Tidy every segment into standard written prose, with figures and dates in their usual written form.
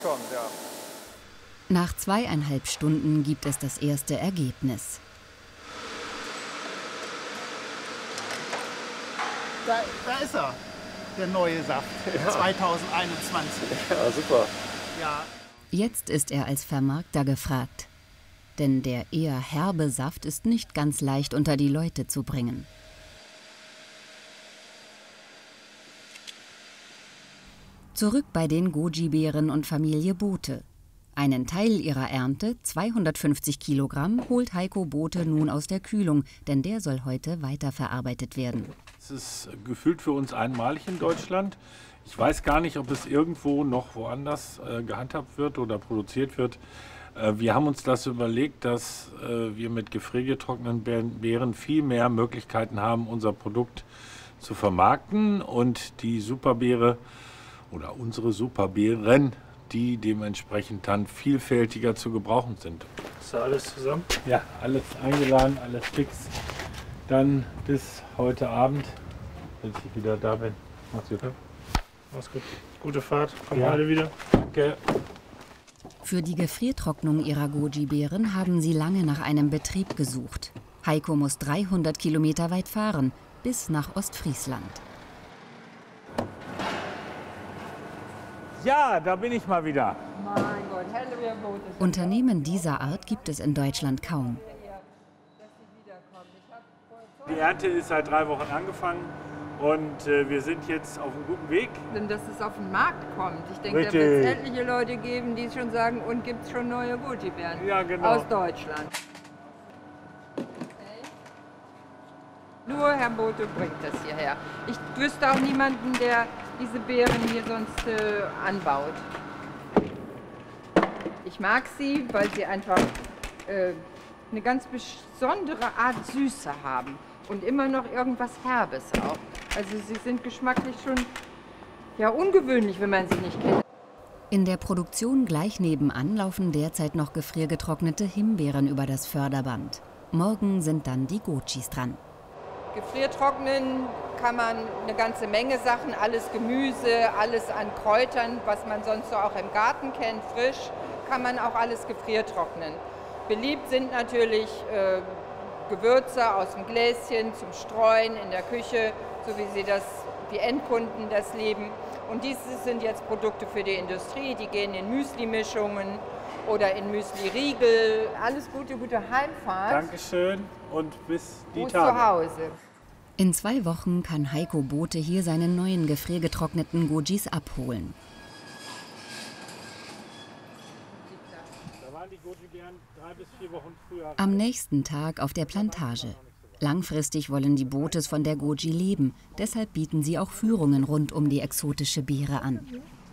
Schon, ja. Nach 2,5 Stunden gibt es das erste Ergebnis. Da ist er, der neue Saft, ja. 2021. Ja, super. Ja. Jetzt ist er als Vermarkter gefragt. Denn der eher herbe Saft ist nicht ganz leicht unter die Leute zu bringen. Zurück bei den Goji-Beeren und Familie Bothe. Einen Teil ihrer Ernte, 250 Kilogramm, holt Heiko Bothe nun aus der Kühlung, denn der soll heute weiterverarbeitet werden. Es ist gefühlt für uns einmalig in Deutschland. Ich weiß gar nicht, ob es irgendwo noch woanders gehandhabt wird oder produziert wird. Wir haben uns das überlegt, dass wir mit gefriergetrockneten Beeren viel mehr Möglichkeiten haben, unser Produkt zu vermarkten und die Superbeere oder unsere Superbeeren, die dementsprechend dann vielfältiger zu gebrauchen sind. Ist da alles zusammen? Ja, alles eingeladen, alles fix. Dann bis heute Abend, wenn ich wieder da bin. Mach's gut. Ja. Mach's gut. Gute Fahrt. Kommen Ja. alle wieder. Danke. Für die Gefriertrocknung ihrer Goji-Beeren haben sie lange nach einem Betrieb gesucht. Heiko muss 300 Kilometer weit fahren, bis nach Ostfriesland. Ja, da bin ich mal wieder. Mein Gott, Herr Bothe. Unternehmen dieser Art gibt es in Deutschland kaum. Die Ernte ist seit 3 Wochen angefangen und wir sind jetzt auf einem guten Weg. Denn dass es auf den Markt kommt. Ich denke, da Richtig. wird es etliche Leute geben, die schon sagen, und gibt es schon neue Goji-Beeren Ja, genau. aus Deutschland. Nur Herr Bothe bringt das hierher. Ich wüsste auch niemanden, der diese Beeren hier sonst anbaut. Ich mag sie, weil sie einfach eine ganz besondere Art Süße haben und immer noch irgendwas Herbes auch. Also sie sind geschmacklich schon ja, ungewöhnlich, wenn man sie nicht kennt. In der Produktion gleich nebenan laufen derzeit noch gefriergetrocknete Himbeeren über das Förderband. Morgen sind dann die Gojis dran. Gefriertrocknen kann man eine ganze Menge Sachen, alles Gemüse, alles an Kräutern, was man sonst so auch im Garten kennt, frisch, kann man auch alles gefriertrocknen. Beliebt sind natürlich Gewürze aus dem Gläschen zum Streuen in der Küche, so wie die Endkunden das lieben. Und diese sind jetzt Produkte für die Industrie, die gehen in Müsli-Mischungen oder in Müsli-Riegel. Alles Gute, gute Heimfahrt. Dankeschön und bis die Gut Tage. zu Hause. In 2 Wochen kann Heiko Bothe hier seine neuen gefriergetrockneten Gojis abholen. Da waren die Goji-Beeren 3 bis 4 Wochen früher. Am nächsten Tag auf der Plantage. Langfristig wollen die Bothes von der Goji leben. Deshalb bieten sie auch Führungen rund um die exotische Beere an.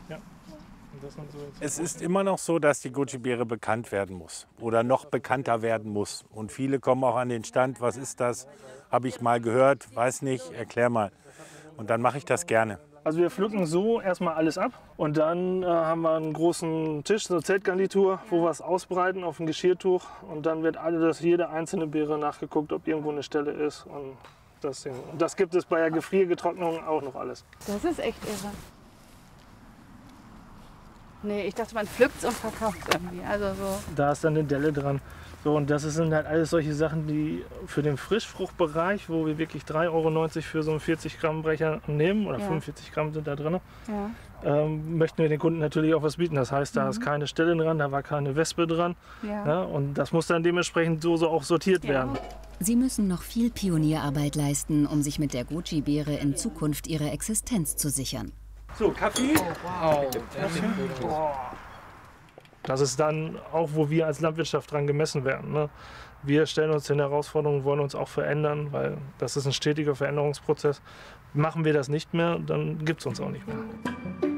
Es ist immer noch so, dass die Goji-Beere bekannt werden muss oder noch bekannter werden muss. Und viele kommen auch an den Stand, was ist das? Habe ich mal gehört, weiß nicht, erklär mal. Und dann mache ich das gerne. Also wir pflücken so erstmal alles ab und dann haben wir einen großen Tisch, so eine Zeltgarnitur, wo wir es ausbreiten auf ein Geschirrtuch und dann wird jede einzelne Beere nachgeguckt, ob irgendwo eine Stelle ist. Und das gibt es bei der Gefriergetrocknung auch noch alles. Das ist echt irre. Nee, ich dachte, man pflückt es und verkauft es irgendwie. Also so. Da ist dann eine Delle dran. So, und das sind halt alles solche Sachen, die für den Frischfruchtbereich, wo wir wirklich 3,90 € für so einen 40 Gramm Brecher nehmen, oder 45 Gramm sind da drin, möchten wir den Kunden natürlich auch was bieten. Das heißt, da ist keine Stelle dran, da war keine Wespe dran. Ja, und das muss dann dementsprechend so auch sortiert werden. Sie müssen noch viel Pionierarbeit leisten, um sich mit der Goji-Beere in Zukunft ihre Existenz zu sichern. So, Kaffee? Oh, wow. Das ist dann auch, wo wir als Landwirtschaft dran gemessen werden. Ne? Wir stellen uns den Herausforderungen, wollen uns auch verändern, weil das ist ein stetiger Veränderungsprozess. Machen wir das nicht mehr, dann gibt es uns auch nicht mehr.